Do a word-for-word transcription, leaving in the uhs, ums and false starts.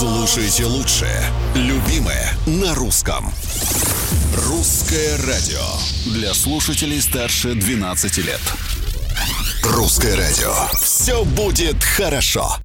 Слушайте лучшее, любимое на русском. Русское радио для слушателей старше двенадцати лет. Русское радио. Все будет хорошо.